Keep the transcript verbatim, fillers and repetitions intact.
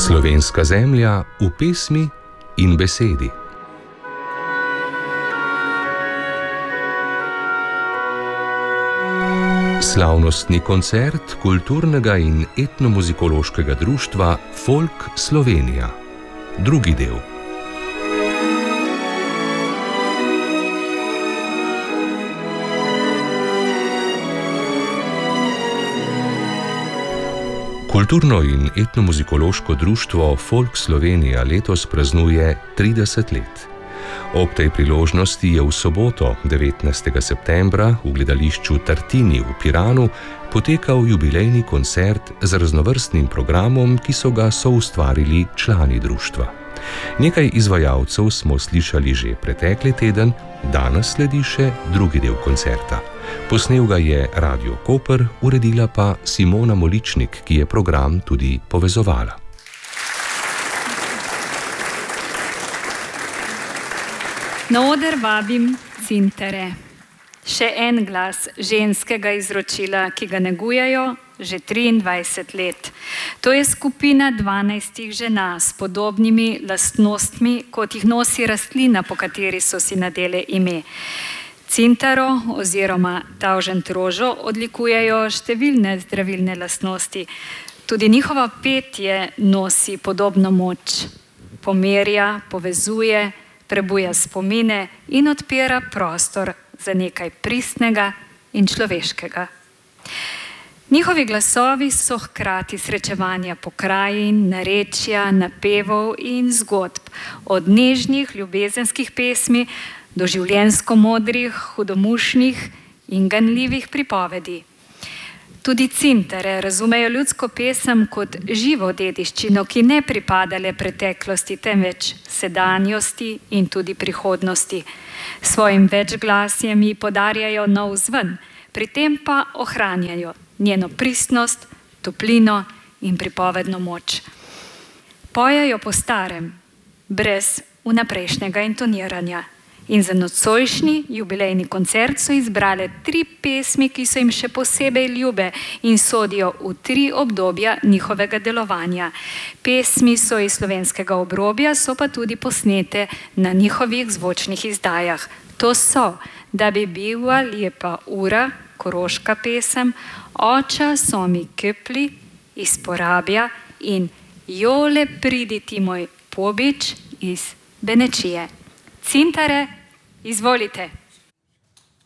Slovenska zemlja v pesmi in besedi. Slavnostni koncert kulturnega in etnomuzikološkega društva Folk Slovenija. Drugi del. Kulturno in etnomuzikološko društvo Folk Slovenija letos praznuje trideset let. Ob tej priložnosti je v soboto, devetnajstega septembra, v gledališču Tartini v Piranu potekal jubilejni koncert z raznovrstnim programom, ki so ga soustvarili člani društva. Nekaj izvajalcev smo slišali že pretekli teden, danes sledi še drugi del koncerta. Posnel ga je Radio Koper, uredila pa Simona Moličnik, ki je program tudi povezovala. Na oder vabim Cintere. Še en glas ženskega izročila, ki ga negujejo že triindvajset let. To je skupina dvanajstih žena s podobnimi lastnostmi, kot jih nosi rastlina, po kateri so si nadele ime. Cintaro oziroma tavžent rožo odlikujejo številne zdravilne lastnosti. Tudi njihova petje nosi podobno moč. Pomerja, povezuje, prebuja spomine in odpira prostor za nekaj pristnega in človeškega. Njihovi glasovi so hkrati srečevanja pokrajin, narečja, napevov in zgodb, od nežnih ljubezenskih pesmi do življenjsko modrih, hudomušnih in ganljivih pripovedi. Tudi Cintere razumejo ljudsko pesem kot živo dediščino, ki ne pripada le preteklosti, temveč sedanjosti in tudi prihodnosti. Svojim večglasjem ji podarjajo nov zven, pri tem pa ohranjajo njeno pristnost, toplino in pripovedno moč. Pojejo po starem, brez vnaprejšnjega intoniranja. In za nocojšnji jubilejni koncert so izbrale tri pesmi, ki so jim še posebej ljube in sodijo v tri obdobja njihovega delovanja. Pesmi so iz slovenskega obrobja, so pa tudi posnete na njihovih zvočnih izdajah. To so Da bi bila lepa ura, koroška pesem, Oča so mi köpli iz Porabja in Jole pridi ti moj pobič iz Benečije. Cintare, izvolite.